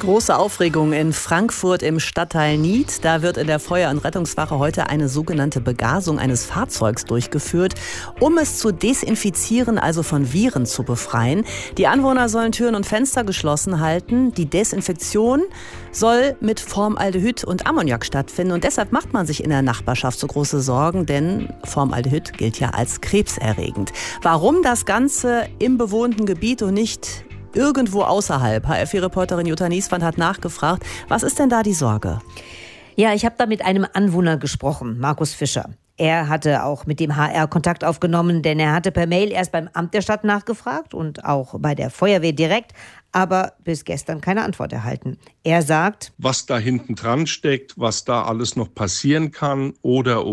Große Aufregung in Frankfurt im Stadtteil Nied. Da wird in der Feuer- und Rettungswache heute eine sogenannte Begasung eines Fahrzeugs durchgeführt, um es zu desinfizieren, also von Viren zu befreien. Die Anwohner sollen Türen und Fenster geschlossen halten. Die Desinfektion soll mit Formaldehyd und Ammoniak stattfinden. Und deshalb macht man sich in der Nachbarschaft so große Sorgen, denn Formaldehyd gilt ja als krebserregend. Warum das Ganze im bewohnten Gebiet und nicht irgendwo außerhalb? HR4-Reporterin Jutta Nieswand hat nachgefragt. Was ist denn da die Sorge? Ja, ich habe da mit einem Anwohner gesprochen, Markus Fischer. Er hatte auch mit dem HR Kontakt aufgenommen, denn er hatte per Mail erst beim Amt der Stadt nachgefragt und auch bei der Feuerwehr direkt, aber bis gestern keine Antwort erhalten. Er sagt, was da hinten dran steckt, was da alles noch passieren kann oder,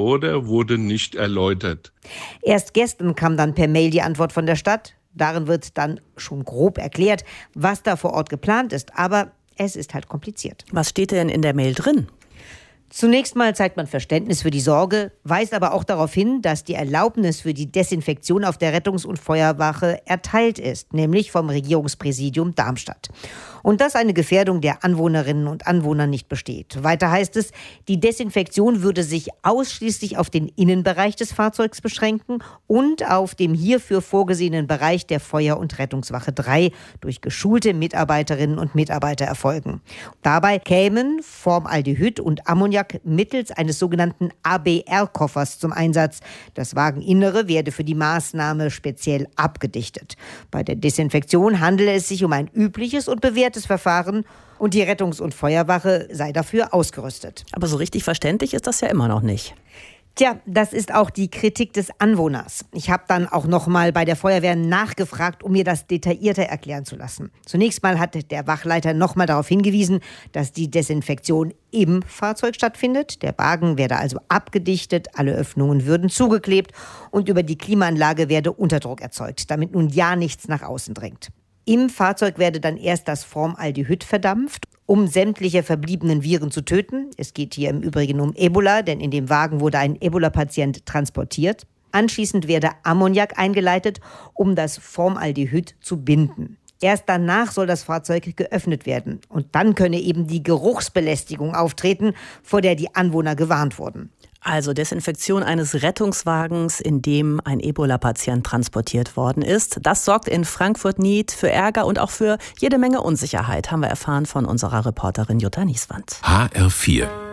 wurde nicht erläutert. Erst gestern kam dann per Mail die Antwort von der Stadt. Darin wird dann schon grob erklärt, was da vor Ort geplant ist. Aber es ist halt kompliziert. Was steht denn in der Mail drin? Zunächst mal zeigt man Verständnis für die Sorge, weist aber auch darauf hin, dass die Erlaubnis für die Desinfektion auf der Rettungs- und Feuerwache erteilt ist, nämlich vom Regierungspräsidium Darmstadt. Und dass eine Gefährdung der Anwohnerinnen und Anwohner nicht besteht. Weiter heißt es, die Desinfektion würde sich ausschließlich auf den Innenbereich des Fahrzeugs beschränken und auf dem hierfür vorgesehenen Bereich der Feuer- und Rettungswache 3 durch geschulte Mitarbeiterinnen und Mitarbeiter erfolgen. Dabei kämen Formaldehyd und Ammoniak mittels eines sogenannten ABR-Koffers zum Einsatz. Das Wageninnere werde für die Maßnahme speziell abgedichtet. Bei der Desinfektion handele es sich um ein übliches und bewährtes Verfahren und die Rettungs- und Feuerwache sei dafür ausgerüstet. Aber so richtig verständlich ist das ja immer noch nicht. Tja, das ist auch die Kritik des Anwohners. Ich habe dann auch noch mal bei der Feuerwehr nachgefragt, um mir das detaillierter erklären zu lassen. Zunächst mal hat der Wachleiter noch mal darauf hingewiesen, dass die Desinfektion im Fahrzeug stattfindet. Der Wagen werde also abgedichtet, alle Öffnungen würden zugeklebt und über die Klimaanlage werde Unterdruck erzeugt, damit nun ja nichts nach außen dringt. Im Fahrzeug werde dann erst das Formaldehyd verdampft, um sämtliche verbliebenen Viren zu töten. Es geht hier im Übrigen um Ebola, denn in dem Wagen wurde ein Ebola-Patient transportiert. Anschließend werde Ammoniak eingeleitet, um das Formaldehyd zu binden. Erst danach soll das Fahrzeug geöffnet werden. Und dann könne eben die Geruchsbelästigung auftreten, vor der die Anwohner gewarnt wurden. Also Desinfektion eines Rettungswagens, in dem ein Ebola-Patient transportiert worden ist. Das sorgt in Frankfurt-Nied für Ärger und auch für jede Menge Unsicherheit, haben wir erfahren von unserer Reporterin Jutta Nieswand. HR4